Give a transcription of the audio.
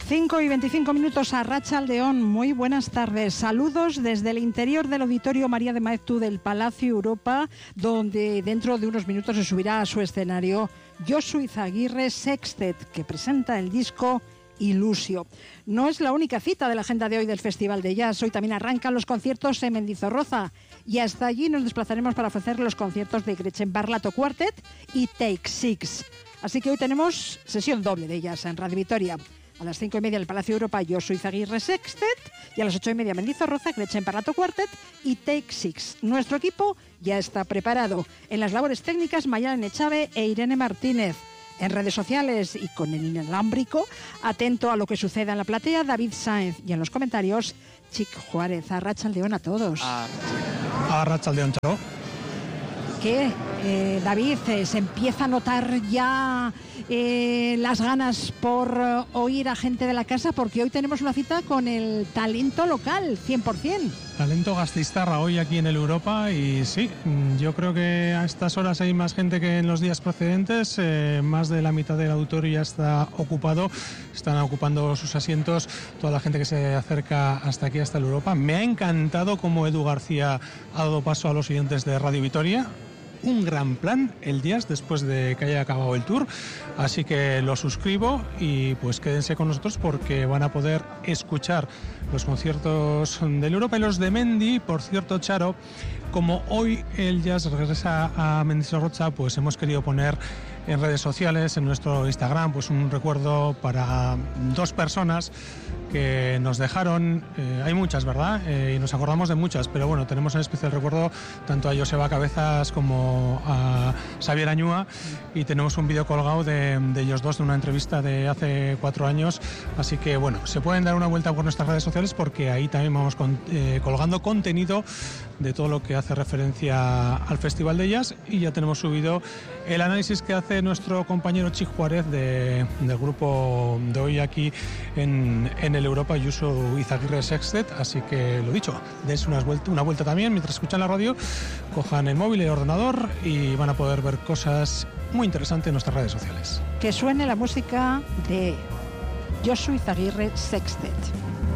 5:25 a Arratsaldeon. Muy buenas tardes. Saludos desde el interior del Auditorio María de Maeztu del Palacio Europa, donde dentro de unos minutos se subirá a su escenario Josu Izaguirre Sextet, que presenta el disco Ilusio. No es la única cita de la agenda de hoy del Festival de Jazz. Hoy también arrancan los conciertos en Mendizorroza y hasta allí nos desplazaremos para ofrecer los conciertos de Gretchen Barlato Quartet y Take Six. Así que hoy tenemos sesión doble de jazz en Radio Vitoria. A las 5:30 en el Palacio Europa, Josu Izaguirre Sextet, y a las 8:30 Mendizorroza, Gretchen Barlato Quartet y Take Six. Nuestro equipo ya está preparado. En las labores técnicas, Mayalen Echave e Irene Martínez. En redes sociales y con el inalámbrico, atento a lo que suceda en la platea, David Sáenz. Y en los comentarios, Chic Juárez. Arratsaldeon a todos. Arratsaldeon, chao. ¿Qué, David? ¿Se empieza a notar ya las ganas por oír a gente de la casa? Porque hoy tenemos una cita con el talento local, 100%. Talento gasteiztarra hoy aquí en el Europa, y sí, yo creo que a estas horas hay más gente que en los días precedentes. Más de la mitad del auditorio ya está ocupado, están ocupando sus asientos toda la gente que se acerca hasta aquí, hasta el Europa. Me ha encantado cómo Edu García ha dado paso a los oyentes de Radio Vitoria. Un gran plan el jazz después de que haya acabado el tour, así que lo suscribo y pues quédense con nosotros porque van a poder escuchar los conciertos del Europa y los de Mendi. Por cierto, Charo, como hoy el jazz regresa a Mendizorroza, pues hemos querido poner en redes sociales, en nuestro Instagram, pues un recuerdo para dos personas que nos dejaron. Hay muchas, ¿verdad? Y nos acordamos de muchas, pero bueno, tenemos en especial recuerdo tanto a Joseba Cabezas como a Xavier Añúa, y tenemos un vídeo colgado de ellos dos, de una entrevista de hace 4 años, así que bueno, se pueden dar una vuelta por nuestras redes sociales porque ahí también vamos colgando contenido de todo lo que hace referencia al Festival de Jazz, y ya tenemos subido el análisis que hace nuestro compañero Chic Juárez del grupo de hoy aquí en el Europa, Josu Izaguirre Sextet. Así que lo dicho, dense una vuelta también mientras escuchan la radio, cojan el móvil y el ordenador y van a poder ver cosas muy interesantes en nuestras redes sociales. Que suene la música de Josu Izaguirre Sextet.